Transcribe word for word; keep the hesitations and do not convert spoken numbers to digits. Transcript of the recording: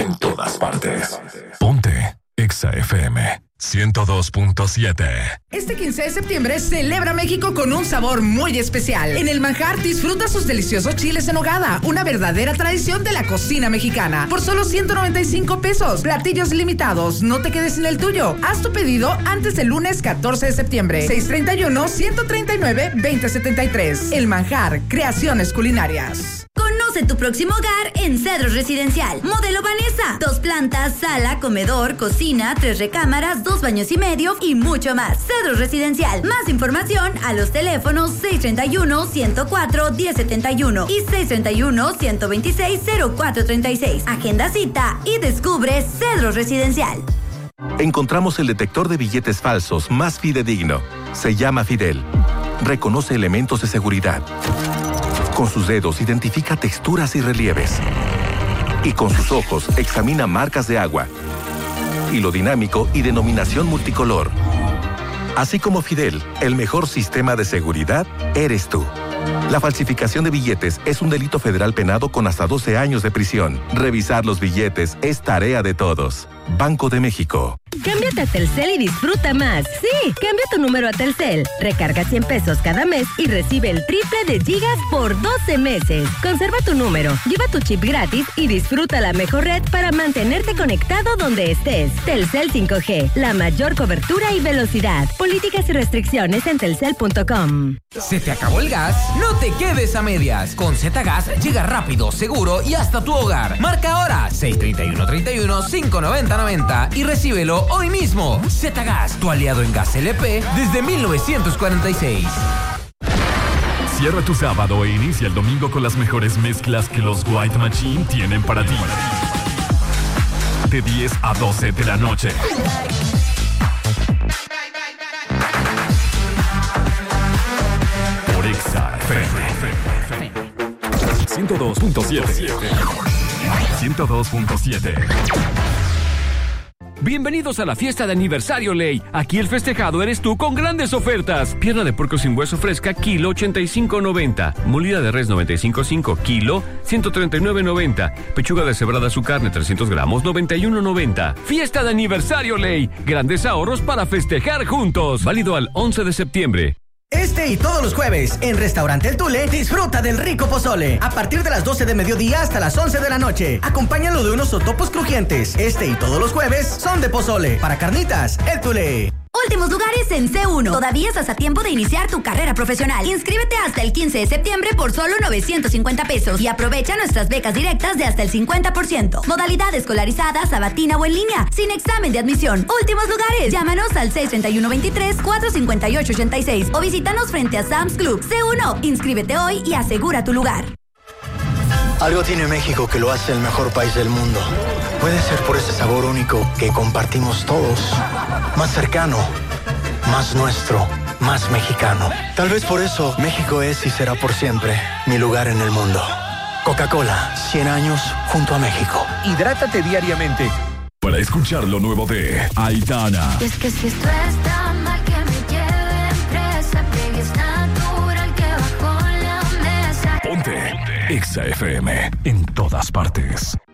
en todas partes. Ponte Exa F M ciento dos punto siete. Este quince de septiembre celebra México con un sabor muy especial. En El Manjar disfruta sus deliciosos chiles en nogada, una verdadera tradición de la cocina mexicana. Por solo ciento noventa y cinco pesos, platillos limitados, no te quedes sin el tuyo. Haz tu pedido antes del lunes catorce de septiembre. seis treinta y uno, ciento treinta y nueve, veinte setenta y tres. El Manjar, creaciones culinarias. Conoce tu próximo hogar en Cedros Residencial. Modelo Vanessa. Dos plantas, sala, comedor, cocina, tres recámaras, dos baños y medio y mucho más. Cedros Residencial. Más información a los teléfonos seis treinta y uno, ciento cuatro, diez setenta y uno y seis treinta y uno, ciento veintiséis, cero cuatro treinta y seis. Agenda cita y descubre Cedros Residencial. Encontramos el detector de billetes falsos más fidedigno. Se llama Fidel. Reconoce elementos de seguridad. Con sus dedos identifica texturas y relieves. Y con sus ojos examina marcas de agua. Hilo dinámico y denominación multicolor. Así como Fidel, el mejor sistema de seguridad eres tú. La falsificación de billetes es un delito federal penado con hasta doce años de prisión. Revisar los billetes es tarea de todos. Banco de México. Cámbiate a Telcel y disfruta más. Sí, cambia tu número a Telcel. Recarga cien pesos cada mes y recibe el triple de gigas por doce meses. Conserva tu número, lleva tu chip gratis y disfruta la mejor red para mantenerte conectado donde estés. Telcel cinco G, la mayor cobertura y velocidad. Políticas y restricciones en telcel punto com. ¿Se te acabó el gas? No te quedes a medias. Con Z-Gas llega rápido, seguro y hasta tu hogar. Marca ahora seis treinta y uno, treinta y uno, cinco noventa, noventa y recíbelo hoy mismo. Z-Gas, tu aliado en gas L P desde mil novecientos cuarenta y seis. Cierra tu sábado e inicia el domingo con las mejores mezclas que los White Machine tienen para ti. De diez a doce de la noche. Por Exa F M ciento dos punto siete. ciento dos punto siete. Bienvenidos a la fiesta de aniversario Ley. Aquí el festejado eres tú con grandes ofertas. Pierna de puerco sin hueso fresca, kilo ochenta y cinco noventa. Molida de res noventa y cinco cinco, kilo ciento treinta y nueve noventa. Pechuga deshebrada su carne trescientos gramos, noventa y uno noventa. Fiesta de aniversario Ley. Grandes ahorros para festejar juntos. Válido al once de septiembre. Este y todos los jueves, en Restaurante El Tule, disfruta del rico pozole. A partir de las doce de mediodía hasta las once de la noche. Acompáñalo de unos totopos crujientes. Este y todos los jueves son de pozole. Para carnitas, El Tule. Últimos lugares en C uno. Todavía estás a tiempo de iniciar tu carrera profesional. Inscríbete hasta el quince de septiembre por solo novecientos cincuenta pesos y aprovecha nuestras becas directas de hasta el cincuenta por ciento. Modalidad escolarizada, sabatina o en línea, sin examen de admisión. Últimos lugares. Llámanos al seis treinta y uno, veintitrés, cuatrocientos cincuenta y ocho, ochenta y seis o visítanos frente a Sam's Club. C uno. Inscríbete hoy y asegura tu lugar. Algo tiene México que lo hace el mejor país del mundo. Puede ser por ese sabor único que compartimos todos. Más cercano, más nuestro, más mexicano. Tal vez por eso México es y será por siempre mi lugar en el mundo. Coca-Cola, cien años junto a México. Hidrátate diariamente. Para escuchar lo nuevo de Aitana. Y es que si esto está mal que me lleven presa, pegue es natural que bajo la mesa. Ponte Exa F M en todas partes.